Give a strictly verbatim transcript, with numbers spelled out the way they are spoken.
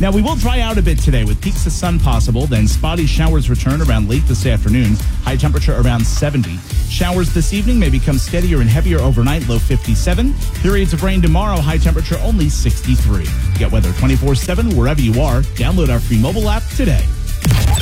Now, we will dry out a bit today with peaks of sun possible, then spotty showers return around late this afternoon. High temperature around seventy. Showers this evening may become steadier and heavier overnight, low fifty-seven. Periods of rain tomorrow, high temperature only sixty-three. Get weather twenty-four seven wherever you are. Download our free mobile app today.